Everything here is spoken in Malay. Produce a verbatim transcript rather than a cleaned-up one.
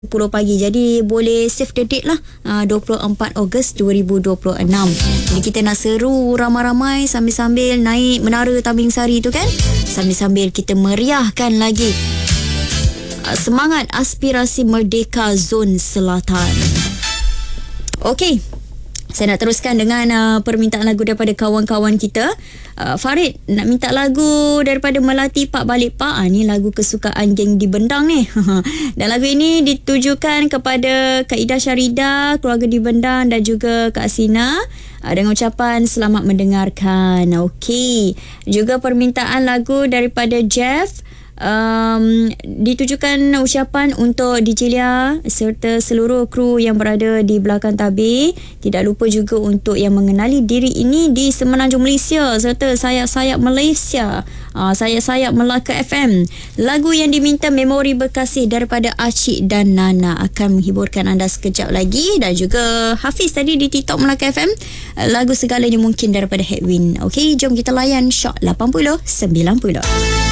sepuluh pagi. Jadi boleh save the date lah, uh, dua puluh empat Ogos dua ribu dua puluh enam. Jadi kita nak seru ramai-ramai sambil-sambil naik menara Tamiling Sari tu kan, sambil-sambil kita meriahkan lagi uh, semangat aspirasi merdeka Zon Selatan. Okey, saya nak teruskan dengan uh, permintaan lagu daripada kawan-kawan kita. Uh, Farid nak minta lagu daripada Melati Pak Balik Pak. Ah, ni lagu kesukaan geng di Bendang ni. Dan lagu ini ditujukan kepada Kak Ida Syarida, keluarga di Bendang dan juga Kak Sina. Uh, dengan ucapan selamat mendengarkan. Okey. Juga permintaan lagu daripada Jeff. Um, ditujukan ucapan untuk D J Lia serta seluruh kru yang berada di belakang tabir. Tidak lupa juga untuk yang mengenali diri ini di Semenanjung Malaysia serta sayap-sayap Malaysia, uh, sayap-sayap Melaka F M. Lagu yang diminta Memori Berkasih daripada Acik dan Nana akan menghiburkan anda sekejap lagi. Dan juga Hafiz tadi di TikTok Melaka F M, lagu Segalanya Mungkin daripada Hedwin. Okey, jom kita layan Shock lapan puluh sembilan puluh.